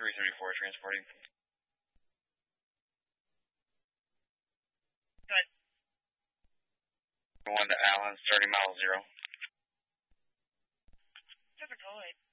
334 transporting. Good. Going to Allen, starting mile 0. Typical.